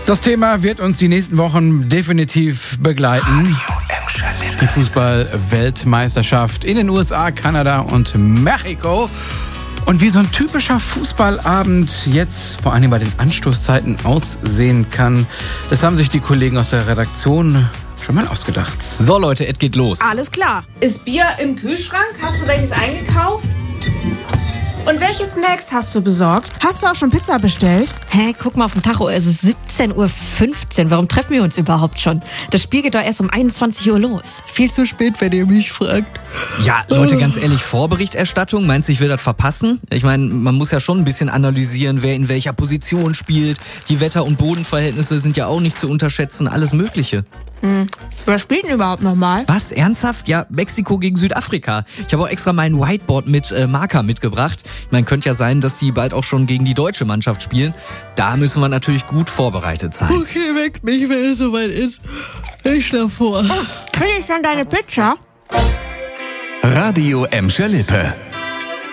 Das Thema wird uns die nächsten Wochen definitiv begleiten. Die Fußball-Weltmeisterschaft in den USA, Kanada und Mexiko. Und wie so ein typischer Fußballabend jetzt vor allem bei den Anstoßzeiten aussehen kann, das haben sich die Kollegen aus der Redaktion schon mal ausgedacht. So Leute, es geht los. Alles klar. Ist Bier im Kühlschrank? Hast du welches eingekauft? Und welche Snacks hast du besorgt? Hast du auch schon Pizza bestellt? Hä, guck mal auf den Tacho, es ist 17:15 Uhr. Warum treffen wir uns überhaupt schon? Das Spiel geht doch erst um 21 Uhr los. Viel zu spät, wenn ihr mich fragt. Ja, Leute, ganz ehrlich, Vorberichterstattung, meinst du, ich will das verpassen? Ich meine, man muss ja schon ein bisschen analysieren, wer in welcher Position spielt. Die Wetter- und Bodenverhältnisse sind ja auch nicht zu unterschätzen, alles Mögliche. Wer spielt denn überhaupt nochmal? Was, ernsthaft? Ja, Mexiko gegen Südafrika. Ich habe auch extra mein Whiteboard mit Marker mitgebracht. Ich meine, könnte ja sein, dass die bald auch schon gegen die deutsche Mannschaft spielen. Da müssen wir natürlich gut vorbereitet sein. Okay, weckt mich, wenn es soweit ist. Ich schlaf vor. Krieg ich dann deine Pizza? Radio Emscher Lippe.